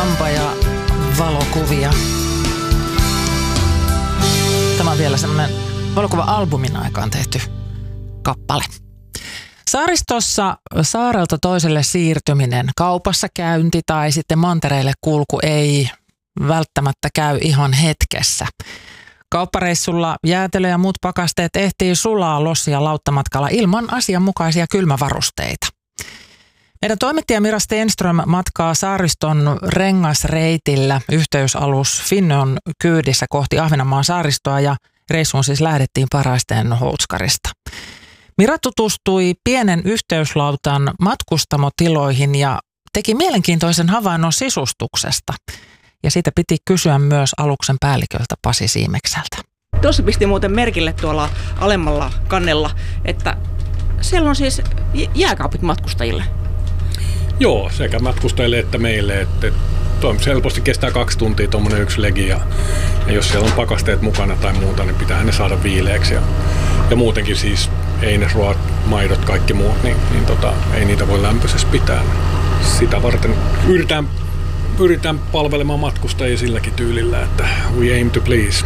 Lampa ja valokuvia. Tämä on vielä semmoinen valokuva-albumin aikaan tehty kappale. Saaristossa saarelta toiselle siirtyminen, kaupassa käynti tai sitten mantereille kulku ei välttämättä käy ihan hetkessä. Kauppareissulla jäätelö ja muut pakasteet ehtii sulaa lossia lauttamatkalla ilman asianmukaisia kylmävarusteita. Meidän toimittaja Mira Stenström matkaa saariston rengasreitillä yhteysalus Finnon kyydissä kohti Ahvenanmaan saaristoa ja reissuun siis lähdettiin Paraisten Houtskarista. Mira tutustui pienen yhteyslautan matkustamotiloihin ja teki mielenkiintoisen havainnon sisustuksesta. Ja siitä piti kysyä myös aluksen päälliköltä Pasi Siimekseltä. Tuossa pisti muuten merkille tuolla alemmalla kannella, että siellä on siis jääkaapit matkustajille. Joo, sekä matkustajille että meille. Että helposti kestää 2 tuntia tuommoinen yksi legi ja jos siellä on pakasteet mukana tai muuta, niin pitää ne saada viileäksi. Ja muutenkin siis einesruoat, maidot, kaikki muut, niin ei niitä voi lämpöisessä pitää. Sitä varten pyritään palvelemaan matkustajia silläkin tyylillä, että we aim to please.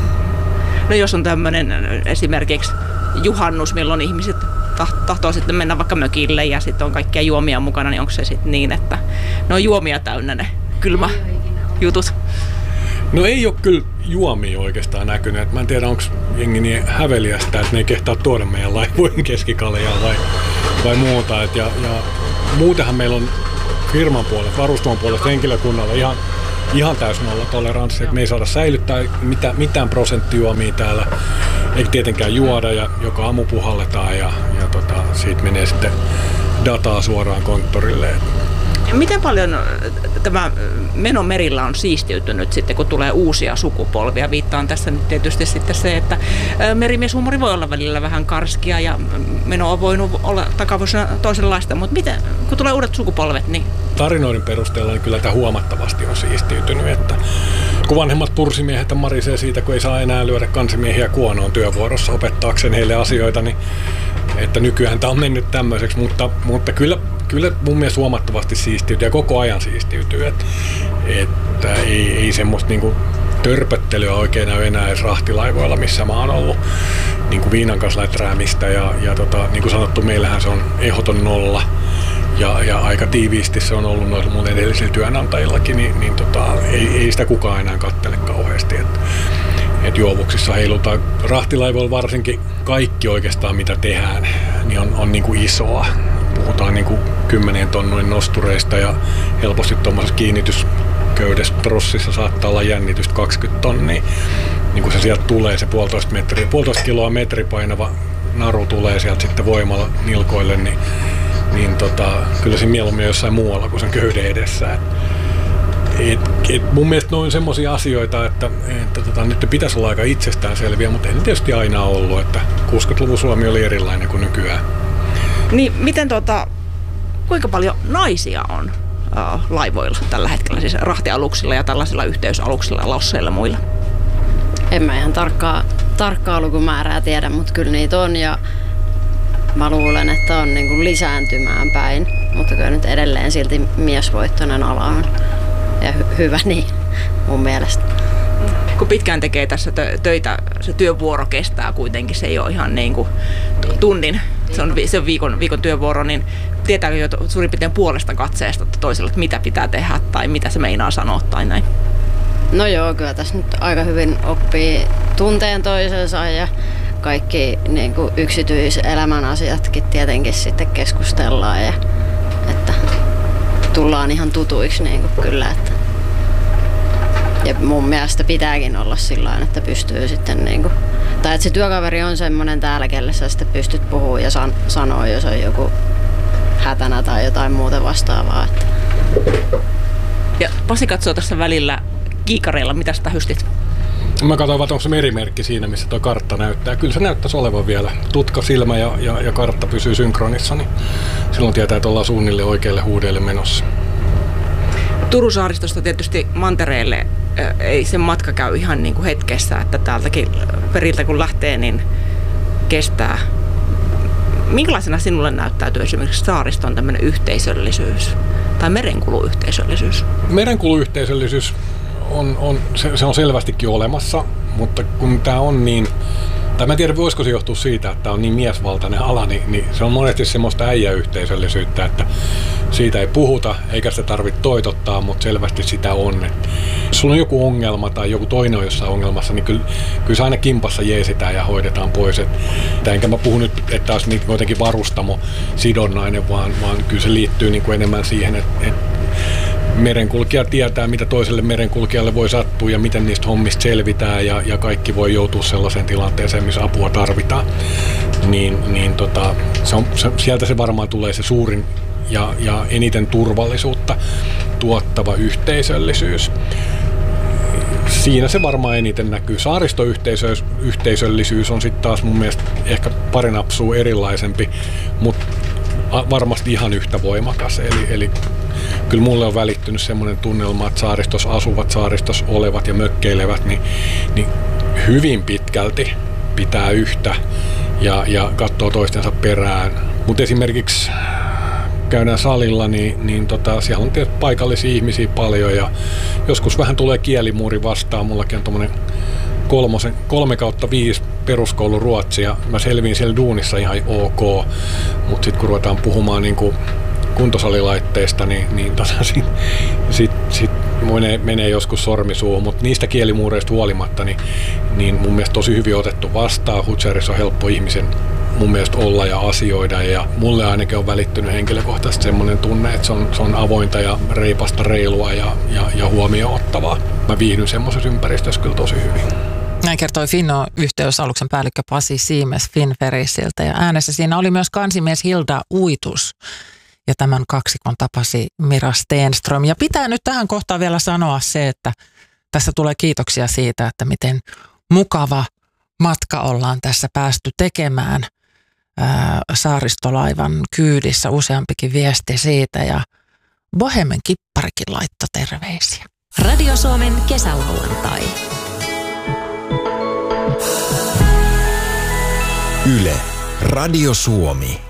No jos on tämmöinen esimerkiksi juhannus, milloin ihmiset tahtoo sitten mennä vaikka mökille ja sitten on kaikkia juomia mukana, niin onko se sitten niin, että ne on juomia täynnä ne kylmäjutut? No ei ole kyllä juomia oikeastaan näkynyt. Mä en tiedä, onko jengi niin häveliästä, että ne ei kehtaa tuoda meidän laivojen keskikaljaa vai muuta. Ja muutenhan meillä on firman puolesta, varustamon puolesta henkilökunnalla ihan täys nollatoleranssi, että me ei saada säilyttää mitään prosenttijuomia täällä, eikä tietenkään juoda, ja joka aamu puhalletaan ja siitä menee sitten dataa suoraan konttorille. Miten paljon tämä meno merillä on siistiytynyt sitten, kun tulee uusia sukupolvia? Viittaan tässä nyt tietysti sitten se, että merimieshuumori voi olla välillä vähän karskia ja meno on voinut olla takavuosina toisenlaista, mutta miten, kun tulee uudet sukupolvet, niin... Tarinoiden perusteella niin kyllä tämä huomattavasti on siistiytynyt, että kun vanhemmat pursimiehet marisee siitä, kun ei saa enää lyödä kansimiehiä kuonoon työvuorossa opettaakseen heille asioita, niin että nykyään tämä on mennyt tämmöiseksi, mutta kyllä mun mielestä huomattavasti siistiytyy ja koko ajan siistiytyy, että ei semmoista niinku törpöttelyä oikein näy enää edes rahtilaivoilla, missä mä oon ollut niinku viinan kanssa läträämistä ja niin kuin sanottu, meillähän se on ehdoton nolla ja aika tiiviisti se on ollut noilla muuten edellisillä työnantajillakin, niin ei sitä kukaan enää kattele kauheasti, että juovuksissa heilutaan. Rahtilaivoilla varsinkin kaikki oikeastaan mitä tehdään, niin on niinku isoa. Puhutaan niinku 10 tonnin nostureista ja helposti tuommoisessa kiinnitysköydes prossissa saattaa olla jännitystä 20 tonnia. Niin kun se sieltä tulee, se 1,5 kiloa metri painava naru tulee sieltä sitten voimalla nilkoille, niin kyllä se mieluummin jossain muualla kuin sen köyden edessä. Mun mielestä ne on semmoisia asioita, että nyt pitäisi olla aika itsestäänselviä, mutta ei ne tietysti aina ollut, että 60-luvun Suomi oli erilainen kuin nykyään. Niin miten kuinka paljon naisia on laivoilla tällä hetkellä, siis rahtialuksilla ja tällaisilla yhteysaluksilla, losseilla ja muilla? En mä ihan tarkkaa lukumäärää tiedä, mutta kyllä niitä on ja mä luulen, että on niin kuin lisääntymään päin, mutta kyllä nyt edelleen silti miesvoittoinen ala on ja hyvä niin mun mielestä. Kun pitkään tekee tässä töitä, se työvuoro kestää kuitenkin, se ei ole ihan niin kuin tunnin, se on viikon työvuoro, niin tietääkö jo suurin piirtein puolesta katseesta toisella, että mitä pitää tehdä tai mitä se meinaa sanoa tai näin? No joo, kyllä tässä nyt aika hyvin oppii tunteen toisensa ja kaikki niin kuin yksityiselämän asiatkin tietenkin sitten keskustellaan ja että tullaan ihan tutuiksi niin kuin kyllä. Ja mun mielestä pitääkin olla sillain, että pystyy sitten niinku, tai että se työkaveri on semmoinen täällä, kelle sä sitten pystyt puhumaan ja sanoo, jos on joku hätänä tai jotain muuta vastaavaa. Että. Ja Pasi katsoo tässä välillä kiikareilla, mitä sitä hystit? Mä katsoin, että onko se merimerkki siinä, missä tuo kartta näyttää. Kyllä se näyttäisi olevan vielä. Tutka, silmä ja kartta pysyy synkronissa, niin silloin tietää, että ollaan suunnilleen oikealle huudeille menossa. Turun saaristosta tietysti mantereelle ei se matka käy ihan niin kuin hetkessä, että täältäkin periltä kun lähtee, niin kestää. Minkälaisena sinulle näyttäytyy esimerkiksi saariston tämmöinen yhteisöllisyys? tai merenkuluyhteisöllisyys? Merenkuluyhteisöllisyys se on selvästikin olemassa, mutta kun tämä on niin, tai mä en tiedä voisiko se johtua siitä, että tämä on niin miesvaltainen ala, niin se on monesti semmoista äijäyhteisöllisyyttä, että siitä ei puhuta eikä sitä tarvitse toitottaa, mutta selvästi sitä on. Että jos sulla on joku ongelma tai joku toinen on jossain ongelmassa, niin kyllä se aina kimpassa jeesitään ja hoidetaan pois. Enkä mä puhu nyt, että olisi niin jotenkin varustamo sidonnainen, vaan kyllä se liittyy niin kuin enemmän siihen, että merenkulkija tietää, mitä toiselle merenkulkijalle voi sattua ja miten niistä hommista selvitään ja kaikki voi joutua sellaiseen tilanteeseen, missä apua tarvitaan. Sieltä se varmaan tulee se suurin ja eniten turvallisuutta tuottava yhteisöllisyys. Siinä se varmaan eniten näkyy. Saaristoyhteisöllisyys on sitten taas mun mielestä ehkä pari napsua erilaisempi, mutta varmasti ihan yhtä voimakas. Eli kyllä mulle on välittynyt semmoinen tunnelma, että saaristossa asuvat, saaristossa olevat ja mökkeilevät, niin hyvin pitkälti pitää yhtä ja katsoo toistensa perään. Mutta esimerkiksi käydään salilla, niin siellä on tietysti paikallisia ihmisiä paljon ja joskus vähän tulee kielimuuri vastaan. Mullakin on tommonen 3/5 peruskoulu ruotsi ja mä selviin siellä duunissa ihan ok, mutta sitten kun ruvetaan puhumaan niinku kuntosalilaitteista, niin sit menee joskus sormi suuhun, mutta niistä kielimuureista huolimatta, niin mun mielestä tosi hyvin otettu vastaan. Hutcherissa on helppo ihmisen mun mielestä olla ja asioida, ja mulle ainakin on välittynyt henkilökohtaisesti semmoinen tunne, että se on avointa ja reipasta, reilua ja huomioon ottavaa. Mä viihdyn semmoisessa ympäristössä kyllä tosi hyvin. Näin kertoi Finno-yhteysaluksen päällikkö Pasi Siimes Finferrisiltä, ja äänessä siinä oli myös kansimies Hilda Uitus. Ja tämän kaksikon tapasi Mira Stenström. Ja pitää nyt tähän kohtaan vielä sanoa se, että tässä tulee kiitoksia siitä, että miten mukava matka ollaan tässä päästy tekemään saaristolaivan kyydissä. Useampikin viesti siitä ja Bohemen kipparikin laittoi terveisiä. Radio Suomen kesälauantai. Yle, Radio Suomi.